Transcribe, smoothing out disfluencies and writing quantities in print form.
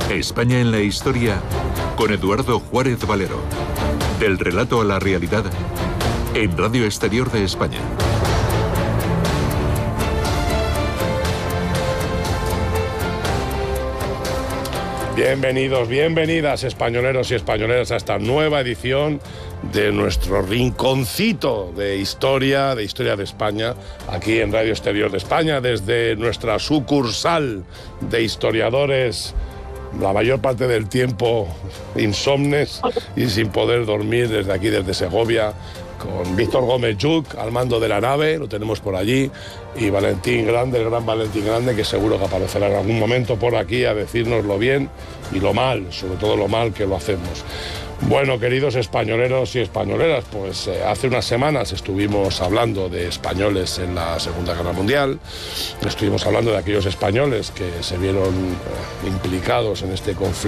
España en la historia con Eduardo Juárez Valero. Del relato a la realidad en Radio Exterior de España. Bienvenidos, bienvenidas, españoleros y españoleras, a esta nueva edición de nuestro rinconcito de historia de España, aquí en Radio Exterior de España, desde nuestra sucursal de historiadores, la mayor parte del tiempo insomnes y sin poder dormir, desde aquí, desde Segovia, con Víctor Gómez Lluch al mando de la nave, lo tenemos por allí, y Valentín Grande, el gran Valentín Grande, que seguro que aparecerá en algún momento por aquí a decirnos lo bien y lo mal, sobre todo lo mal que lo hacemos. Bueno, queridos españoleros y españoleras, pues hace unas semanas estuvimos hablando de españoles en la Segunda Guerra Mundial, estuvimos hablando de aquellos españoles que se vieron implicados en este conflicto